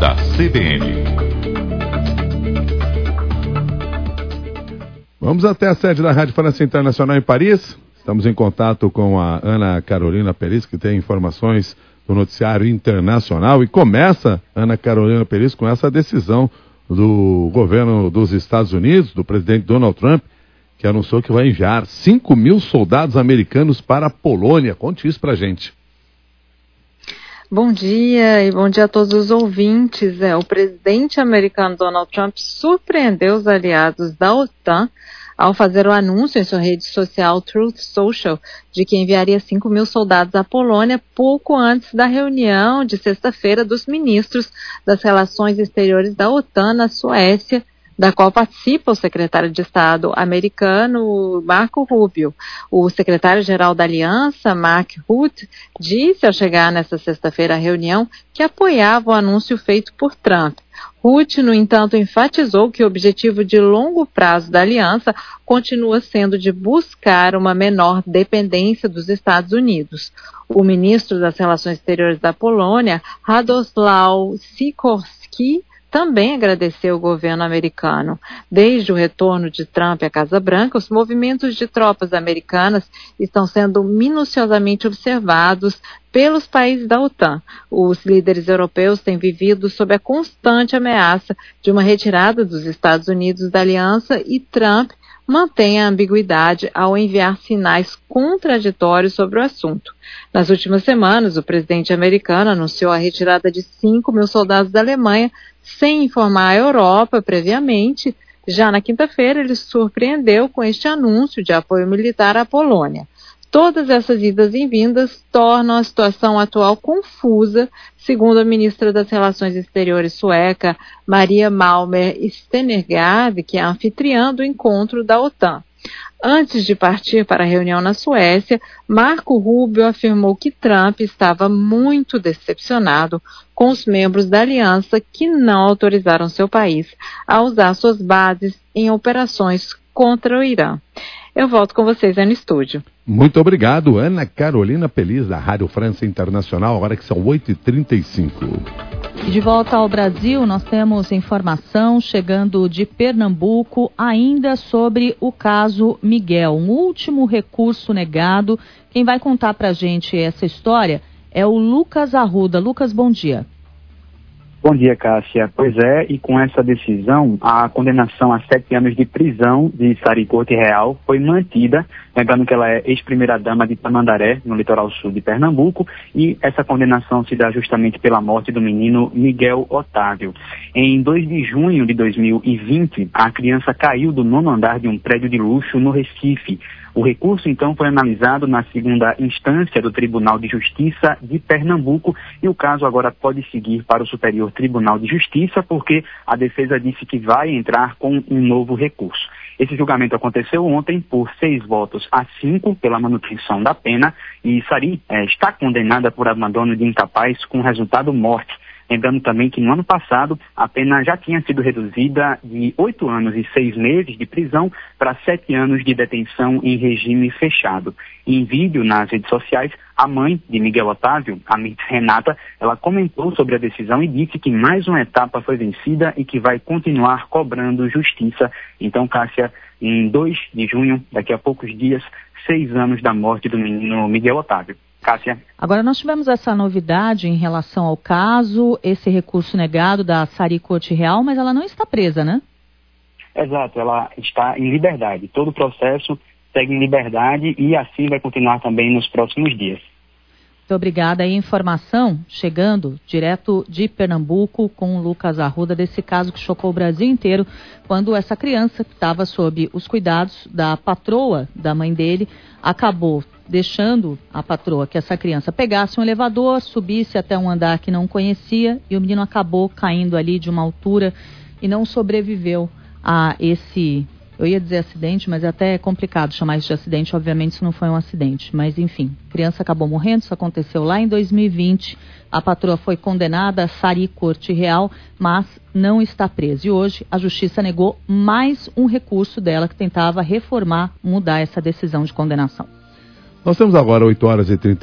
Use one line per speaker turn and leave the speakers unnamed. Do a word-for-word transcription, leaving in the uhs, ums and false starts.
da C B N.
Vamos até a sede da Rádio França Internacional em Paris. Estamos em contato com a Ana Carolina Peris, que tem informações do noticiário internacional. E começa, Ana Carolina Peris, com essa decisão do governo dos Estados Unidos, do presidente Donald Trump, que anunciou que vai enviar cinco mil soldados americanos para a Polônia. Conte isso pra gente.
Bom dia e bom dia a todos os ouvintes. É, o presidente americano Donald Trump surpreendeu os aliados da OTAN ao fazer o anúncio em sua rede social Truth Social de que enviaria cinco mil soldados à Polônia pouco antes da reunião de sexta-feira dos ministros das Relações Exteriores da OTAN na Suécia, da qual participa o secretário de Estado americano Marco Rubio. O secretário-geral da Aliança, Mark Rutte, disse ao chegar nesta sexta-feira à reunião que apoiava o anúncio feito por Trump. Rutte, no entanto, enfatizou que o objetivo de longo prazo da aliança continua sendo de buscar uma menor dependência dos Estados Unidos. O ministro das Relações Exteriores da Polônia, Radoslaw Sikorski, também agradeceu o governo americano. Desde o retorno de Trump à Casa Branca, os movimentos de tropas americanas estão sendo minuciosamente observados pelos países da OTAN. Os líderes europeus têm vivido sob a constante ameaça de uma retirada dos Estados Unidos da aliança e Trump mantém a ambiguidade ao enviar sinais contraditórios sobre o assunto. Nas últimas semanas, o presidente americano anunciou a retirada de cinco mil soldados da Alemanha sem informar a Europa previamente. Já na quinta-feira, ele surpreendeu com este anúncio de apoio militar à Polônia. Todas essas idas e vindas tornam a situação atual confusa, segundo a ministra das Relações Exteriores sueca, Maria Malmer Stenergard, que é a anfitriã do encontro da OTAN. Antes de partir para a reunião na Suécia, Marco Rubio afirmou que Trump estava muito decepcionado com os membros da aliança que não autorizaram seu país a usar suas bases em operações contra o Irã. Eu volto com vocês aí no estúdio.
Muito obrigado, Ana Carolina Pelis, da Rádio França Internacional, agora que são oito e trinta e cinco.
E de volta ao Brasil, nós temos informação chegando de Pernambuco ainda sobre o caso Miguel, um último recurso negado. Quem vai contar pra gente essa história é o Lucas Arruda. Lucas, bom dia.
Bom dia, Cássia. Pois é, e com essa decisão, a condenação a sete anos de prisão de Sari Corte Real foi mantida, lembrando que ela é ex-primeira-dama de Tamandaré, no litoral sul de Pernambuco, e essa condenação se dá justamente pela morte do menino Miguel Otávio. Em dois de junho de dois mil e vinte, a criança caiu do nono andar de um prédio de luxo no Recife. O recurso, então, foi analisado na segunda instância do Tribunal de Justiça de Pernambuco e o caso agora pode seguir para o Superior Tribunal de Justiça, porque a defesa disse que vai entrar com um novo recurso. Esse julgamento aconteceu ontem por seis votos a cinco pela manutenção da pena e Sari é, está condenada por abandono de incapaz com resultado morte. Lembrando também que no ano passado a pena já tinha sido reduzida de oito anos e seis meses de prisão para sete anos de detenção em regime fechado. Em vídeo nas redes sociais, a mãe de Miguel Otávio, a Renata, ela comentou sobre a decisão e disse que mais uma etapa foi vencida e que vai continuar cobrando justiça. Então, Cássia, em dois de junho, daqui a poucos dias, seis anos da morte do menino Miguel Otávio. Cássia.
Agora, nós tivemos essa novidade em relação ao caso, esse recurso negado da Sari Corte Real, mas ela não está presa, né?
Exato, ela está em liberdade. Todo o processo segue em liberdade e assim vai continuar também nos próximos dias.
Muito obrigada. E informação chegando direto de Pernambuco com o Lucas Arruda desse caso que chocou o Brasil inteiro, quando essa criança que estava sob os cuidados da patroa da mãe dele acabou deixando a patroa que essa criança pegasse um elevador, subisse até um andar que não conhecia e o menino acabou caindo ali de uma altura e não sobreviveu a esse, eu ia dizer acidente, mas é até complicado chamar isso de acidente, obviamente isso não foi um acidente, mas enfim, a criança acabou morrendo, isso aconteceu lá em dois mil e vinte, a patroa foi condenada a Sari Corte Real, mas não está presa. E hoje a justiça negou mais um recurso dela que tentava reformar, mudar essa decisão de condenação.
Nós temos agora oito horas e trinta